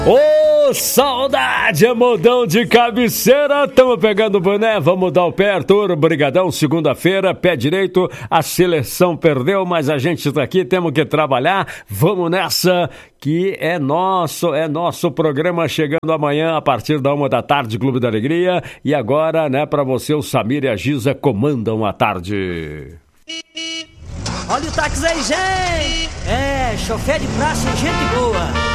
Ô, saudade, modão de cabeceira, tamo pegando o boné, vamos dar o pé, Arthur, brigadão, segunda-feira, pé direito, a seleção perdeu, mas a gente tá aqui, temos que trabalhar, vamos nessa, que é nosso programa chegando amanhã a partir da 1h da tarde, Clube da Alegria, e agora, né, pra você, o Samir e a Giza comandam a tarde. Olha o táxi aí, gente! É, chofer de praça, gente boa!